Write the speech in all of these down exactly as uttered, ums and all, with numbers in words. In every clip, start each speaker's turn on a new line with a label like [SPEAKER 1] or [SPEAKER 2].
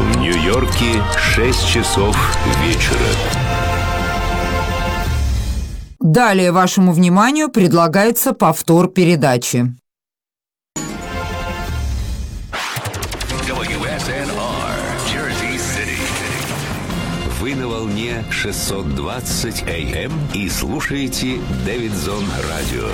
[SPEAKER 1] В Нью-Йорке шесть часов вечера.
[SPEAKER 2] Далее вашему вниманию предлагается повтор передачи.
[SPEAKER 1] дабл ю эс эн ар, Jersey City. Вы на волне шестьсот двадцать эй эм и слушаете Дэвидсон Радио.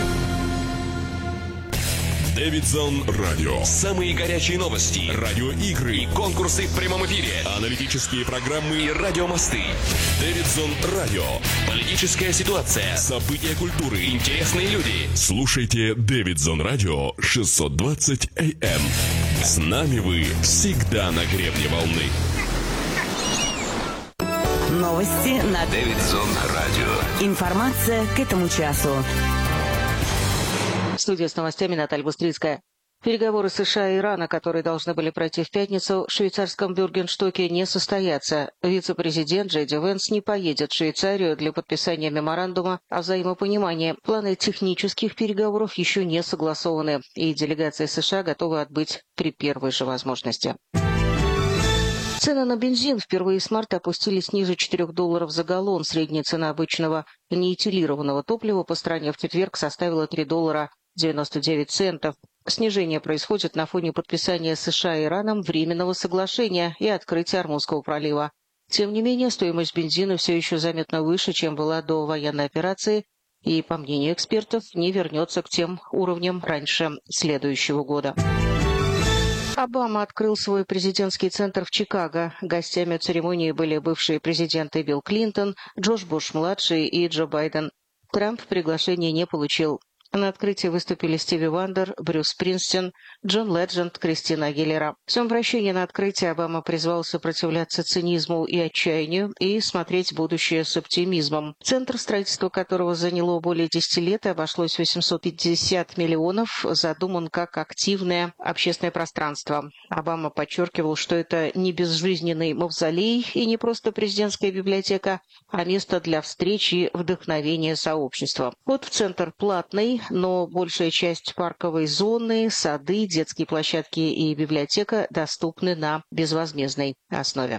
[SPEAKER 3] Дэвидсон Радио. Самые горячие новости, радиоигры и конкурсы в прямом эфире, аналитические программы и радиомосты. Дэвидсон Радио. Политическая ситуация, события культуры, интересные люди. Слушайте Дэвидсон Радио шестьсот двадцать эй эм. С нами вы всегда на гребне волны.
[SPEAKER 4] Новости на
[SPEAKER 1] Дэвидсон Радио.
[SPEAKER 4] Информация к этому часу.
[SPEAKER 5] В студии с новостями Наталья Бустрицкая. Переговоры США и Ирана, которые должны были пройти в пятницу, в швейцарском Бюргенштоке не состоятся. Вице-президент Джей Ди Венс не поедет в Швейцарию для подписания меморандума о взаимопонимании. Планы технических переговоров еще не согласованы, и делегация США готова отбыть при первой же возможности. Цены на бензин впервые с марта опустились ниже четырёх долларов за галлон. Средняя цена обычного неэтилированного топлива по стране в четверг составила три доллара девяносто девять центов. Снижение происходит на фоне подписания США и Ираном временного соглашения и открытия Ормузского пролива. Тем не менее, стоимость бензина все еще заметно выше, чем была до военной операции, и, по мнению экспертов, не вернется к тем уровням раньше следующего года. Обама открыл свой президентский центр в Чикаго. Гостями церемонии были бывшие президенты Билл Клинтон, Джордж Буш-младший и Джо Байден. Трамп приглашения не получил. На открытии выступили Стиви Вандер, Брюс Спрингстин, Джон Ледженд, Кристина Агилера. В своем обращении на открытие Обама призвал сопротивляться цинизму и отчаянию и смотреть будущее с оптимизмом. Центр, строительство которого заняло более десяти лет и обошлось восемьсот пятьдесят миллионов, задуман как активное общественное пространство. Обама подчеркивал, что это не безжизненный мавзолей и не просто президентская библиотека, а место для встреч и вдохновения сообщества. Вход в центр платный, но большая часть парковой зоны, сады, детские площадки и библиотека доступны на безвозмездной основе.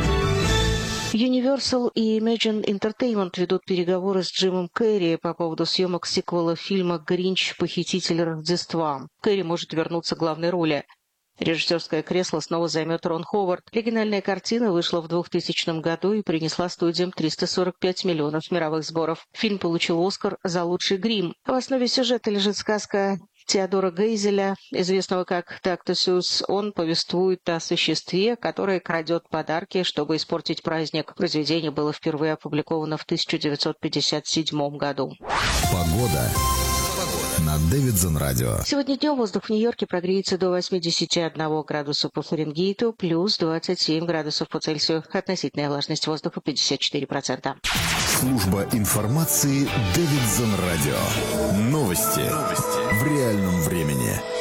[SPEAKER 5] Universal и Imagine Entertainment ведут переговоры с Джимом Керри по поводу съемок сиквела фильма «Гринч. Похититель Рождества». Керри может вернуться к главной роли. Режиссерское кресло снова займет Рон Ховард. Оригинальная картина вышла в двухтысячном году и принесла студиям триста сорок пять миллионов мировых сборов. Фильм получил «Оскар» за лучший грим. В основе сюжета лежит сказка Теодора Гейзеля, известного как доктор Сюз. Он повествует о существе, которое крадет подарки, чтобы испортить праздник. Произведение было впервые опубликовано в тысяча девятьсот пятьдесят седьмом году.
[SPEAKER 6] Погода на Дэвидсон Радио.
[SPEAKER 5] Сегодня днем воздух в Нью-Йорке прогреется до восьмидесяти одного градуса по Фаренгейту, плюс двадцать семь градусов по Цельсию. Относительная влажность воздуха пятьдесят четыре процента.
[SPEAKER 6] Служба информации Дэвидсон Радио. Новости в реальном времени.